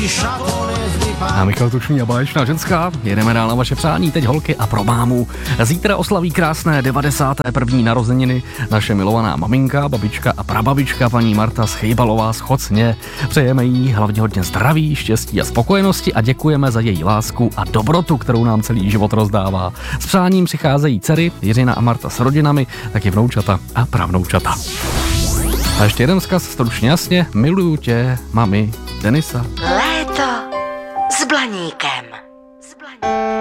A Michal Tučný a báječná ženská. Jedeme dál na vaše přání, teď holky a pro mámu. Zítra oslaví krásné 91. narozeniny naše milovaná maminka, babička a prababička paní Marta Schejbalová z Chocně. Přejeme jí hlavně hodně zdraví, štěstí a spokojenosti a děkujeme za její lásku a dobrotu, kterou nám celý život rozdává. S přáním přicházejí dcery Jiřina a Marta s rodinami, taky vnoučata a pravnoučata. A ještě jeden vzkaz, stručně jasně, miluju tě, mami, Denisa. Léto s Blaníkem.